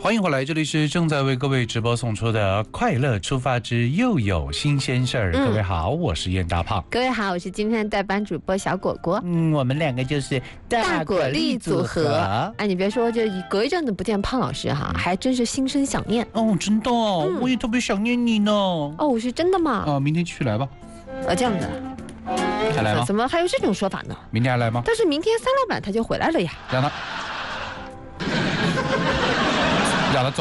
欢迎回来，这里是正在为各位直播送出的快乐出发之又有新鲜事儿。各位好，我是燕大胖。 各位好，我是今天的代班主播小果果。 我们两个就是大果粒组合。哎，你别说，就隔一阵子不见胖老师哈，还真是心生想念。 哦，真的，我也特别想念你呢。 哦，是真的吗？ 明天继续来吧。 这样的。 还来吗？ 怎么还有这种说法呢？ 明天还来吗？ 但是明天三老板他就回来了呀。 让他走，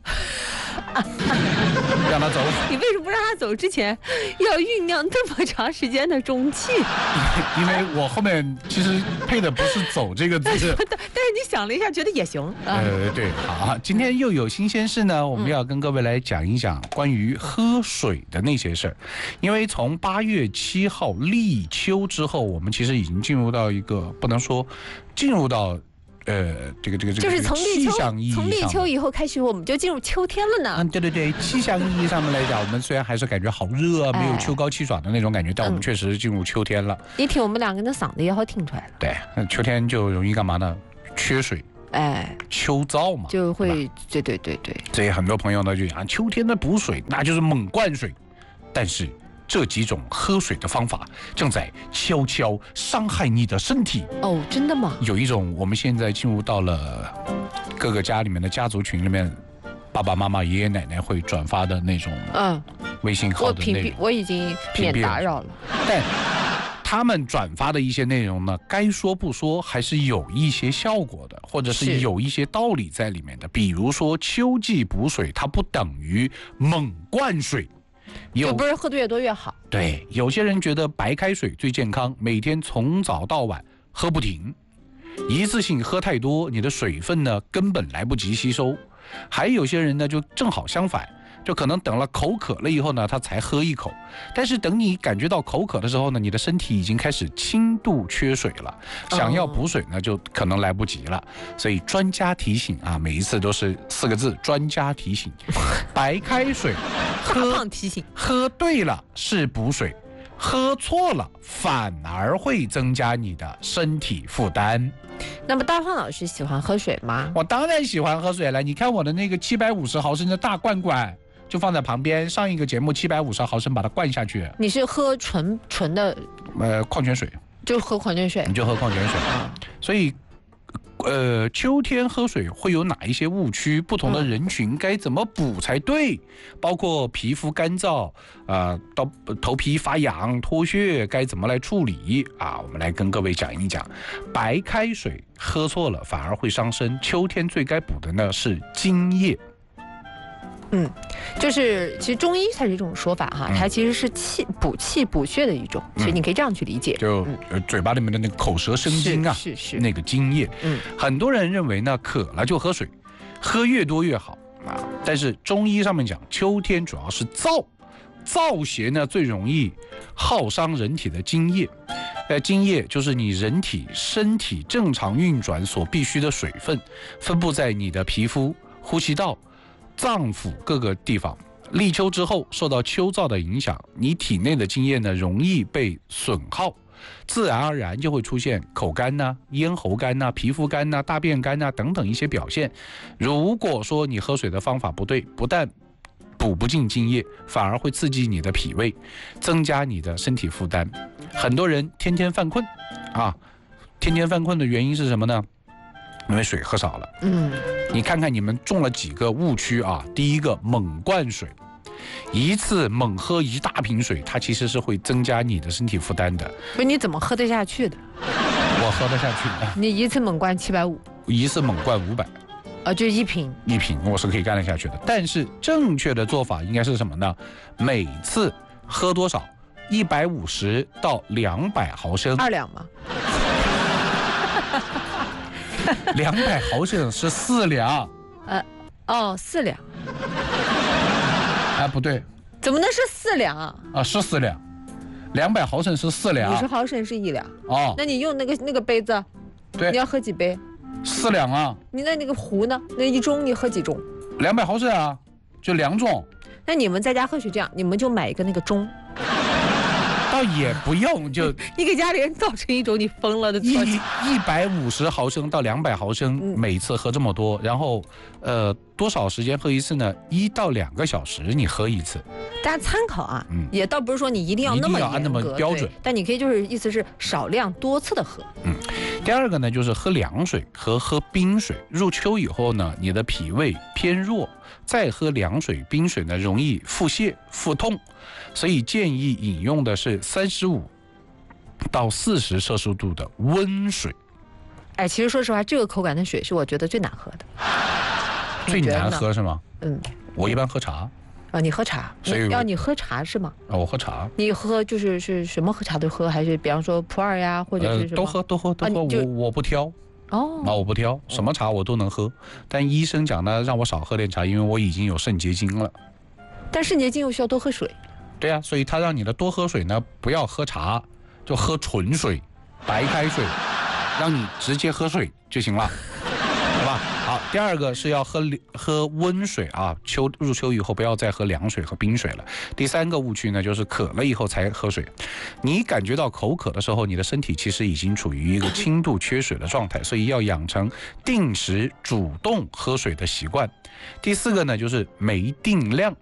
让他走。 你为什么不让他走之前要酝酿这么长时间的中气？ 因为我后面其实配的不是“走”这个字， 但是你想了一下，觉得也行。 对，好，今天又有新鲜事呢，我们要跟各位来讲一讲关于喝水的那些事儿。因为从8月7号立秋之后，我们其实已经进入到一个不能说进入到。这个就是从立秋以后开始，我们就进入秋天了呢。 对，气象意义上面来讲，我们虽然还是感觉好热啊，没有秋高气爽的那种感觉，但我们确实进入秋天了。 一听我们两个人的嗓子也好听出来了。 对，秋天就容易干嘛呢？缺水。秋燥嘛， 就会对。 所以很多朋友呢就讲，秋天的补水那就是猛灌水，但是。这几种喝水的方法正在悄悄伤害你的身体。 哦，真的吗？ 有一种我们现在进入到了各个家里面的家族群里面，爸爸妈妈、爷爷奶奶会转发的那种微信号的内容。 我已经免打扰了。 但他们转发的一些内容呢，该说不说，还是有一些效果的，或者是有一些道理在里面的。比如说，秋季补水，它不等于猛灌水。 就不是喝的越多越好。 对，有些人觉得白开水最健康，每天从早到晚喝不停，一次性喝太多，你的水分呢根本来不及吸收。还有些人呢就正好相反，就可能等了口渴了以后呢，他才喝一口。但是等你感觉到口渴的时候呢，你的身体已经开始轻度缺水了，想要补水呢就可能来不及了。所以专家提醒啊，每一次都是4个字：专家提醒。白开水喝对了是补水，喝错了反而会增加你的身体负担。 那么大胖老师喜欢喝水吗？ 我当然喜欢喝水了，你看我的那个750毫升的大罐罐就放在旁边，上一个节目750毫升把它灌下去。 你是喝纯的矿泉水？ 就喝矿泉水。 你就喝矿泉水。所以秋天喝水会有哪一些误区？不同的人群该怎么补才对？包括皮肤干燥到头皮发痒脱屑该怎么来处理啊？我们来跟各位讲一讲。白开水喝错了反而会伤身，秋天最该补的呢是津液。 就是其实中医它是一种说法哈，它其实是补气补血的一种，所以你可以这样去理解。 就嘴巴里面的那个口舌生津啊， 是那个津液。很多人认为呢，渴了就喝水，喝越多越好啊。但是中医上面讲，秋天主要是燥邪呢最容易耗伤人体的津液。津液就是你身体正常运转所必须的水分，分布在你的皮肤、呼吸道、脏腑各个地方。立秋之后受到秋燥的影响，你体内的津液呢容易被损耗，自然而然就会出现口干咽喉干皮肤干大便干等等一些表现。如果说你喝水的方法不对，不但补不进津液，反而会刺激你的脾胃，增加你的身体负担。很多人天天犯困天天犯困的原因是什么呢？因为水喝少了。你看看你们中了几个误区啊？第一个，猛灌水，一次猛喝一大瓶水，它其实是会增加你的身体负担的。 不是你怎么喝得下去的？ 我喝得下去的。 你一次猛灌750， 一次猛灌500。 就一瓶我是可以干得下去的。但是正确的做法应该是什么呢？每次喝多少？150到200毫升。 2两吗 ？200毫升是4两。 4两。 不对。 怎么能是4两啊？ 是4两。200毫升是4两。 50毫升是1两。那你用那个杯子， 对， 你要喝几杯 ？4两啊。 你那个壶呢？那一盅你喝几盅 ？200毫升啊，就2盅。 那你们在家喝水这样，你们就买一个那个盅， 倒也不用就你给家里人造成一种你疯了的错觉。 150毫升到200毫升，每次喝这么多，然后多少时间喝一次呢？1到2个小时你喝一次。 大家参考啊，也倒不是说你一定要那么按那么标准， 但你可以就是意思是少量多次的喝。 第二个呢，就是喝凉水和喝冰水。入秋以后呢，你的脾胃偏弱，再喝凉水、冰水呢，容易腹泻、腹痛，所以建议饮用的是35到40摄氏度的温水。 哎，其实说实话，这个口感的水是我觉得最难喝的。 最难喝是吗？我一般喝茶。 你喝茶，你喝茶是吗？ 我喝茶。 你喝是什么喝茶都喝，还是比方说普洱呀，或者是什么？ 都喝，我不挑。我不挑，什么茶我都能喝。但医生讲呢，让我少喝点茶，因为我已经有肾结晶了。 但肾结晶又需要多喝水。 对啊，所以他让你的多喝水呢，不要喝茶，就喝纯水、白开水，让你直接喝水就行了。对吧？好，第二个是要喝温水啊，入秋以后不要再喝凉水和冰水了。第三个误区呢，就是渴了以后才喝水。你感觉到口渴的时候，你的身体其实已经处于一个轻度缺水的状态，所以要养成定时主动喝水的习惯。第四个呢，就是没定量。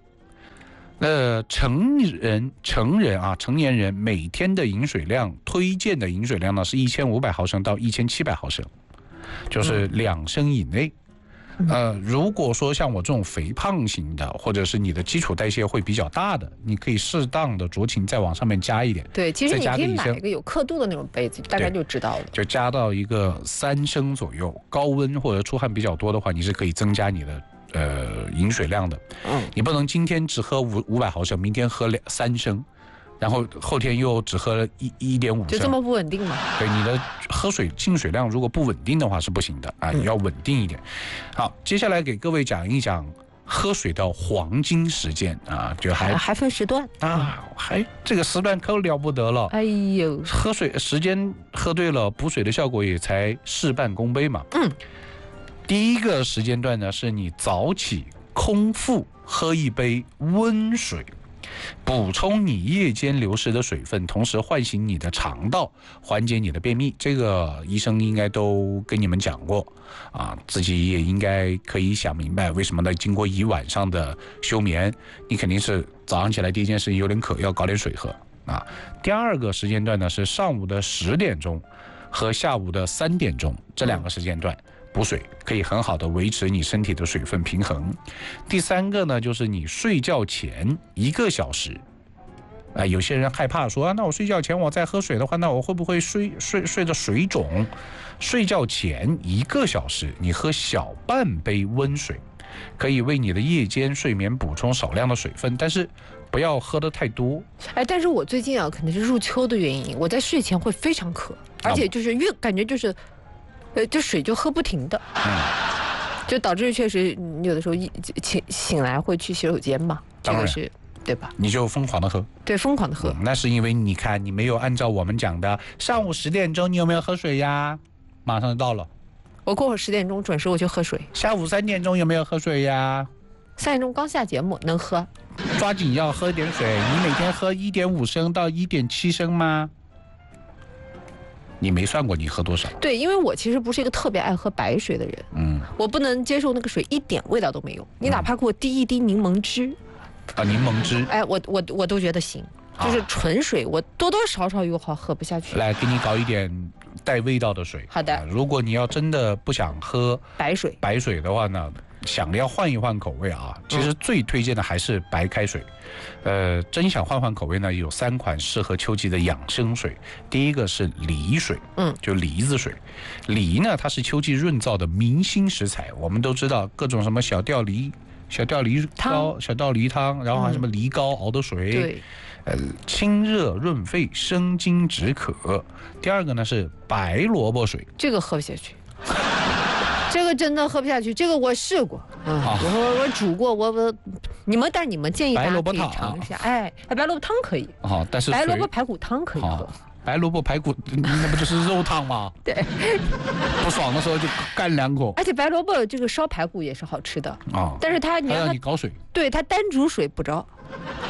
成年人每天的饮水量，推荐的饮水量呢是1500毫升到1700毫升。就是2升以内。如果说像我这种肥胖型的，或者是你的基础代谢会比较大的，你可以适当的酌情再往上面加一点。 对，其实你可以买一个有刻度的那种杯子，大概就知道了。 就加到一个3升左右。高温或者出汗比较多的话，你是可以增加你的饮水量的。你不能今天只喝500毫升，明天喝3升。然后后天又只喝了1.5升， 就这么不稳定吗？ 对，你的喝水进水量如果不稳定的话是不行的啊，你要稳定一点。好，接下来给各位讲一讲喝水的黄金时间啊，就还分时段啊，这个时段可了不得了。 哎呦， 喝水时间喝对了，补水的效果也才事半功倍嘛。第一个时间段呢，是你早起空腹喝一杯温水。补充你夜间流失的水分，同时唤醒你的肠道，缓解你的便秘。这个医生应该都跟你们讲过啊，自己也应该可以想明白为什么呢？经过1晚上的休眠，你肯定是早上起来第一件事情有点渴，要搞点水喝啊。第二个时间段呢是上午的10点钟和下午的3点钟这2个时间段。补水可以很好的维持你身体的水分平衡。第三个呢，就是你睡觉前1个小时。有些人害怕说那我睡觉前我再喝水的话，那我会不会睡得水肿？睡觉前1个小时，你喝小半杯温水，可以为你的夜间睡眠补充少量的水分，但是不要喝得太多。 但是我最近可能是入秋的原因，我在睡前会非常渴，而且就是感觉就是这水就喝不停的，就导致确实有的时候醒来会去洗手间嘛，这个是对吧？ 你就疯狂的喝， 对，疯狂的喝。 那是因为你看你没有按照我们讲的上午10点钟你有没有喝水呀？马上就到了。 我过会儿10点钟准时我去喝水。 下午3点钟有没有喝水呀 ？3点钟刚下节目能喝。 抓紧要喝点水。你每天喝1.5升到1.7升吗？你没算过你喝多少？ 对，因为我其实不是一个特别爱喝白水的人。我不能接受那个水一点味道都没有。你哪怕给我滴一滴柠檬汁， 柠檬汁， 我都觉得行。就是纯水，我多多少少有好喝不下去。 来，给你搞一点带味道的水。 好的。 如果你要真的不想喝白水的话呢，想要换一换口味啊，其实最推荐的还是白开水。真想换口味呢，有3款适合秋季的养生水。第一个是梨水，就梨子水。梨呢，它是秋季润燥的明星食材。我们都知道各种什么小吊梨糕、小吊梨汤，然后还有什么梨膏熬的水。 对。 清热润肺，生津止渴。第二个呢是白萝卜水， 这个喝不下去。这个真的喝不下去，这个我试过，我煮过，但你们建议大家可以尝一下，白萝卜汤可以， 但是白萝卜排骨汤可以喝。 白萝卜排骨那不就是肉汤吗？ 对， 不爽的时候就干2口。 而且白萝卜这个烧排骨也是好吃的但是它让你搞水， 对它单煮水不着。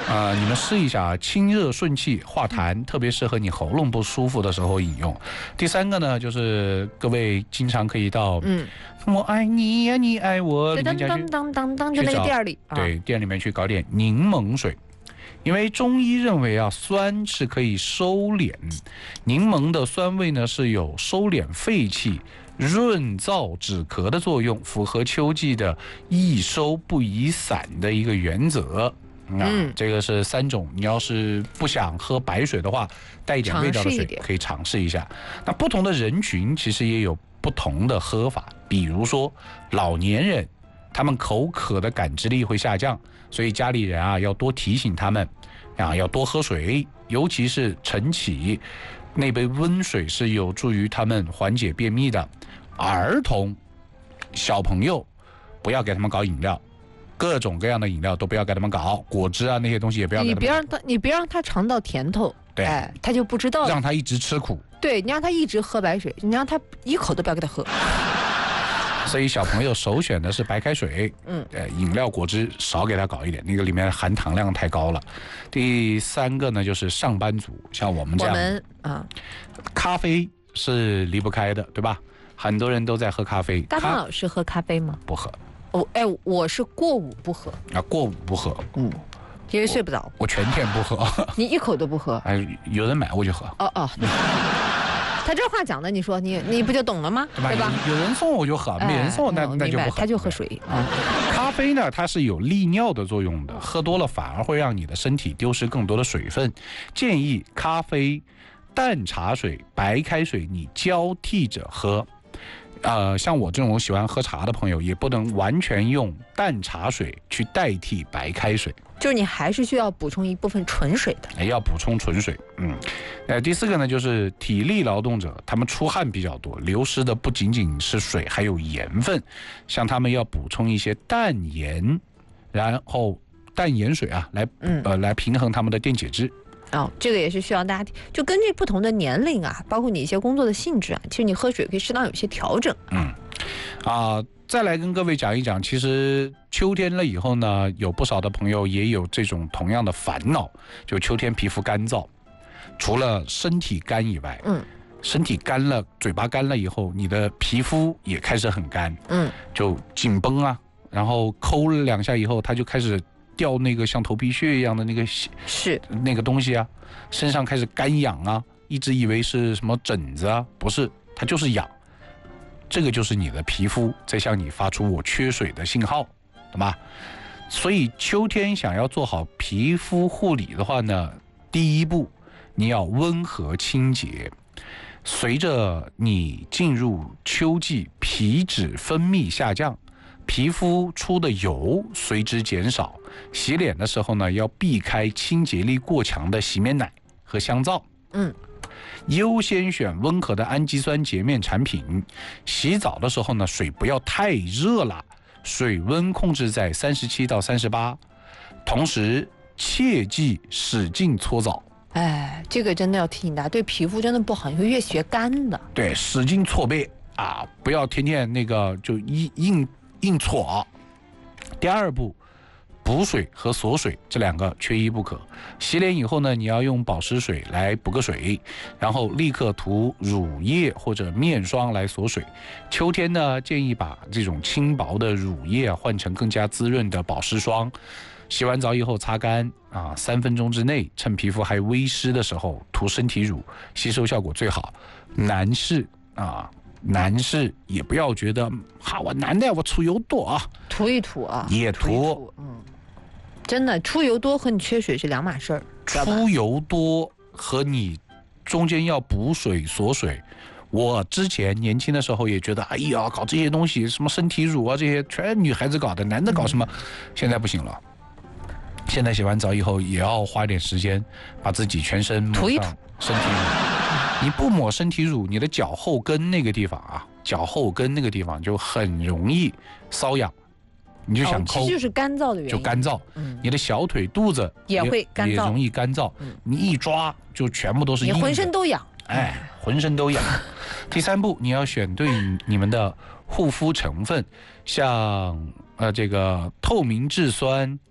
你们试一下啊，清热顺气化痰，特别适合你喉咙不舒服的时候饮用。第3个呢，就是各位经常可以到我爱你呀，你爱我里面家去就那个店里， 对，店里面去搞点柠檬水。因为中医认为啊，酸是可以收敛，柠檬的酸味呢是有收敛肺气、润燥止咳的作用，符合秋季的宜收不宜散的一个原则。这个是3种，你要是不想喝白水的话，带一点味道的水可以尝试一下。那不同的人群其实也有不同的喝法，比如说老年人，他们口渴的感知力会下降，所以家里人啊要多提醒他们要多喝水，尤其是晨起，那杯温水是有助于他们缓解便秘的。儿童、小朋友不要给他们搞饮料，各种各样的饮料都不要给他们搞，果汁啊那些东西也不要给他们。 你别让他尝到甜头， 对， 他就不知道了。 让他一直吃苦。 对，你让他一直喝白水，你让他一口都不要给他喝。 所以小朋友首选的是白开水，饮料果汁少给他搞一点，那个里面含糖量太高了。第3个呢，就是上班族，像我们这样，咖啡是离不开的，对吧？很多人都在喝咖啡。 大胖老师喝咖啡吗？ 不喝。 我是过午不喝。 过午不喝。 因为睡不着。 我全天不喝。 你一口都不喝？ 有人买我就喝。 他这话讲的，你说你不就懂了吗？对吧？ 有人送我就喝，没人送那就不喝。 他就喝水。 咖啡呢，它是有利尿的作用的，喝多了反而会让你的身体丢失更多的水分。建议咖啡、淡茶水、白开水你交替着喝。像我这种喜欢喝茶的朋友，也不能完全用淡茶水去代替白开水， 就是你还是需要补充一部分纯水的。 要补充纯水。第4个呢，就是体力劳动者，他们出汗比较多，流失的不仅仅是水，还有盐分，像他们要补充一些淡盐，然后淡盐水啊，来平衡他们的电解质。 这个也是需要大家就根据不同的年龄啊，包括你一些工作的性质啊，其实你喝水可以适当有一些调整。 再来跟各位讲一讲，其实秋天了以后呢，有不少的朋友也有这种同样的烦恼，就秋天皮肤干燥，除了身体干以外，身体干了，嘴巴干了以后，你的皮肤也开始很干，就紧绷啊，然后抠了2下以后，它就开始掉那个像头皮屑一样的那个是那个东西啊，身上开始干痒啊，一直以为是什么疹子啊，不是，它就是痒。这个就是你的皮肤在向你发出我缺水的信号，懂吗？所以秋天想要做好皮肤护理的话呢，第一步你要温和清洁。随着你进入秋季，皮脂分泌下降，皮肤出的油随之减少。洗脸的时候呢，要避开清洁力过强的洗面奶和香皂。优先选温和的氨基酸洁面产品。洗澡的时候呢，水不要太热了，水温控制在37到38，同时切忌使劲搓澡。 这个真的要提醒大家，对皮肤真的不好，你会越学干的。 对，使劲搓背不要天天那个就硬搓。第2步，补水和锁水这2个缺一不可。洗脸以后呢，你要用保湿水来补个水，然后立刻涂乳液或者面霜来锁水。秋天呢，建议把这种轻薄的乳液换成更加滋润的保湿霜。洗完澡以后擦干3分钟之内，趁皮肤还微湿的时候涂身体乳，吸收效果最好。男士也不要觉得我男的我出油多涂一涂也涂。 真的出油多和你缺水是2码事儿。 出油多和你中间要补水锁水，我之前年轻的时候也觉得搞这些东西，什么身体乳这些全女孩子搞的，男的搞什么？现在不行了。现在洗完澡以后也要花点时间把自己全身抹上身体乳。你不抹身体乳，你的脚后跟那个地方就很容易瘙痒，你就想抠， 其实就是干燥的原因， 就干燥。你的小腿肚子也会干燥， 也容易干燥。你一抓就全部都是硬的， 你浑身都痒。 浑身都痒。第3步，你要选对你们的护肤成分，像这个透明质酸、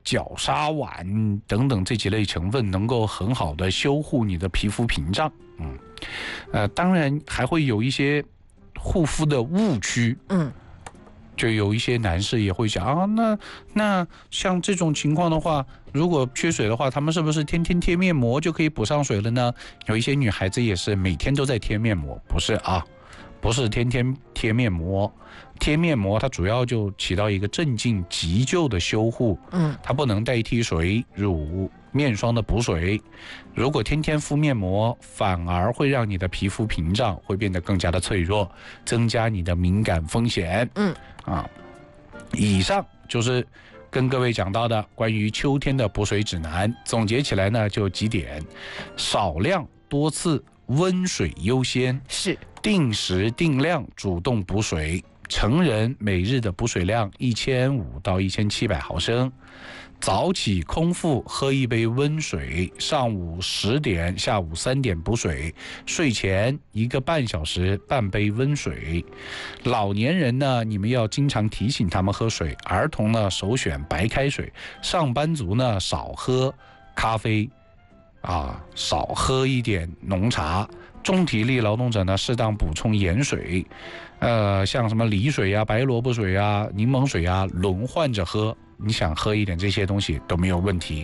角鲨烷等等这几类成分能够很好的修护你的皮肤屏障。当然还会有一些护肤的误区。就有一些男士也会讲啊，那像这种情况的话，如果缺水的话，他们是不是天天贴面膜就可以补上水了呢？有一些女孩子也是每天都在贴面膜，不是啊，不是天天贴面膜。贴面膜它主要就起到一个镇静急救的修护，它不能代替水、乳、面霜的补水。如果天天敷面膜，反而会让你的皮肤屏障会变得更加的脆弱，增加你的敏感风险。以上就是跟各位讲到的关于秋天的补水指南。总结起来呢，就几点：少量多次，温水优先， 是定时定量主动补水。成人每日的补水量1500到1700毫升，早起空腹喝一杯温水，上午10点、下午3点补水，睡前1个半小时半杯温水。老年人呢，你们要经常提醒他们喝水，儿童呢首选白开水，上班族呢少喝咖啡，少喝一点浓茶。重体力劳动者呢，适当补充盐水，像什么梨水啊、白萝卜水啊、柠檬水啊，轮换着喝。你想喝一点这些东西都没有问题。